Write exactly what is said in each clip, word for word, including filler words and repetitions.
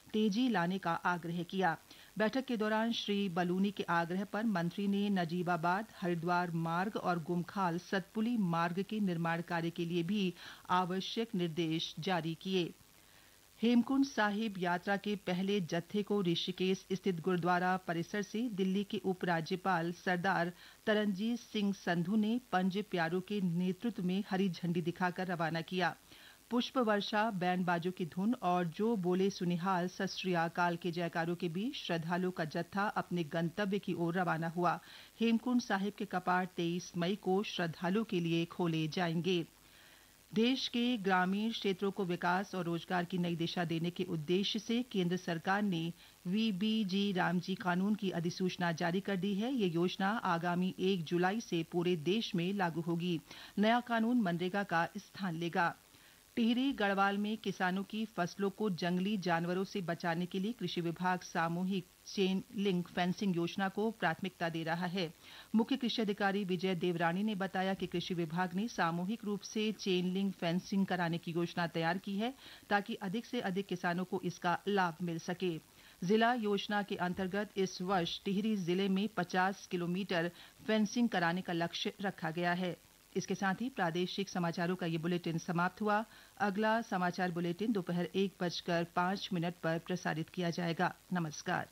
तेजी लाने का आग्रह किया। बैठक के दौरान श्री बलूनी के आग्रह पर मंत्री ने नजीबाबाद हरिद्वार मार्ग और गुमखाल सतपुली मार्ग के निर्माण कार्य के लिए भी आवश्यक निर्देश जारी किए। हेमकुंड साहिब यात्रा के पहले जत्थे को ऋषिकेश स्थित गुरुद्वारा परिसर से दिल्ली के उपराज्यपाल सरदार तरनजीत सिंह संधू ने पंज प्यारों के नेतृत्व में हरी झंडी दिखाकर रवाना किया। पुष्प वर्षा, बैंड बाजों की धुन और जो बोले सुनिहाल सत श्री अकाल के जयकारों के बीच श्रद्धालुओं का जत्था अपने गंतव्य की ओर रवाना हुआ। हेमकुंड साहिब के कपाट तेईस मई को श्रद्धालुओं के लिए खोले जाएंगे। देश के ग्रामीण क्षेत्रों को विकास और रोजगार की नई दिशा देने के उद्देश्य से केंद्र सरकार ने वीबीजी रामजी कानून की अधिसूचना जारी कर दी है। ये योजना आगामी एक जुलाई से पूरे देश में लागू होगी। नया कानून मनरेगा का स्थान लेगा। टिहरी गढ़वाल में किसानों की फसलों को जंगली जानवरों से बचाने के लिए कृषि विभाग सामूहिक चेन लिंक फेंसिंग योजना को प्राथमिकता दे रहा है। मुख्य कृषि अधिकारी विजय देवरानी ने बताया कि कृषि विभाग ने सामूहिक रूप से चेन लिंक फेंसिंग कराने की योजना तैयार की है ताकि अधिक से अधिक किसानों को इसका लाभ मिल सके। जिला योजना के अंतर्गत इस वर्ष टिहरी जिले में पचास किलोमीटर फेंसिंग कराने का लक्ष्य रखा गया है। इसके साथ ही प्रादेशिक समाचारों का ये बुलेटिन समाप्त हुआ। अगला समाचार बुलेटिन दोपहर एक बजकर पाँच मिनट पर प्रसारित किया जाएगा। नमस्कार।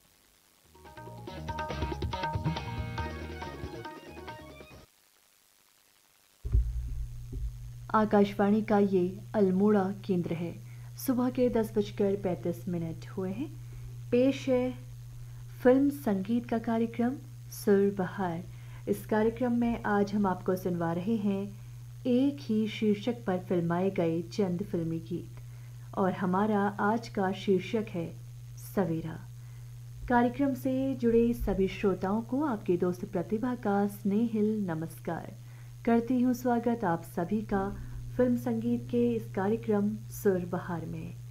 आकाशवाणी का ये अल्मोड़ा केंद्र है। सुबह के दस बजकर पैंतीस मिनट हुए हैं। पेश है फिल्म संगीत का कार्यक्रम सुर बहार। इस कार्यक्रम में आज हम आपको सुनवा रहे हैं एक ही शीर्षक पर फिल्माए गए चंद फिल्मी गीत और हमारा आज का शीर्षक है सवेरा। कार्यक्रम से जुड़े सभी श्रोताओं को आपके दोस्त प्रतिभा का स्नेहिल नमस्कार। करती हूँ स्वागत आप सभी का फिल्म संगीत के इस कार्यक्रम सुर बहार में।